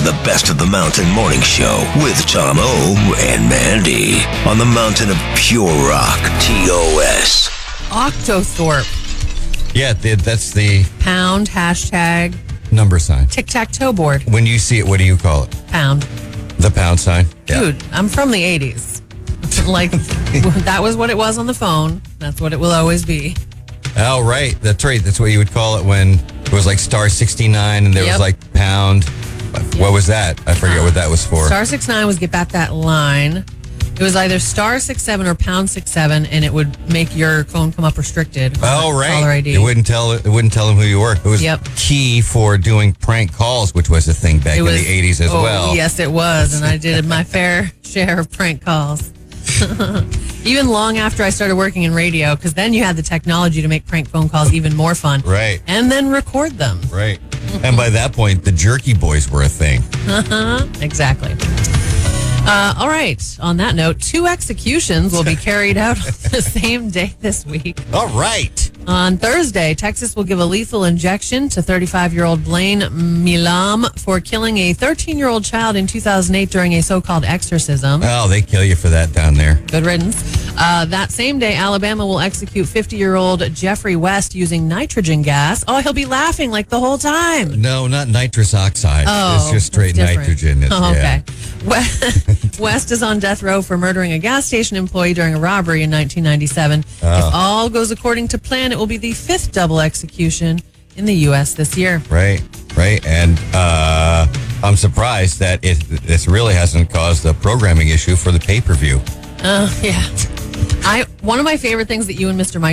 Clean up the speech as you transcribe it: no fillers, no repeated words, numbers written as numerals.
the Best of the Mountain Morning Show with Tom O and Mandy on the mountain of pure rock, TOS. Octothorpe. Yeah, that's the Pound, hashtag, number sign. tic-tac-toe board. When you see it, what do you call it? Pound. The pound sign? Yeah. Dude, I'm from the 80s. Like, that was what it was on the phone. That's what it will always be. Oh, right. That's right. That's what you would call it when it was like star 69 and there was like pound. What was that? I forget what that was for. Star 69 was get back that line. It was either star 67 or pound 67, and it would make your phone come up restricted. Oh, right. Caller ID. It wouldn't tell them who you were. It was key for doing prank calls, which was a thing back in the 80s as well. Yes, it was, and I did my fair share of prank calls. Even long after I started working in radio, because then you had the technology to make prank phone calls even more fun. Right. And then record them. Right. And by that point, the Jerky Boys were a thing. Exactly. All right. On that note, 2 executions will be carried out on the same day this week. All right. On Thursday, Texas will give a lethal injection to 35-year-old Blaine Milam for killing a 13-year-old child in 2008 during a so-called exorcism. Oh, they kill you for that down there. Good riddance. That same day, Alabama will execute 50-year-old Jeffrey West using nitrogen gas. Oh, he'll be laughing like the whole time. No, not nitrous oxide. Oh, it's just straight nitrogen. Okay. West is on death row for murdering a gas station employee during a robbery in 1997. If all goes according to plan, it will be the 5th double execution in the U.S. this year. Right. And I'm surprised that this really hasn't caused a programming issue for the pay-per-view. Yeah. One of my favorite things that you and Mr. Mike